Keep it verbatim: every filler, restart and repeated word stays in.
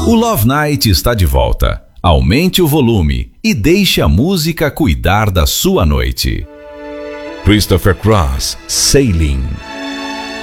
O Love Night está de volta. Aumente o volume e deixe a música cuidar da sua noite. Christopher Cross, Sailing.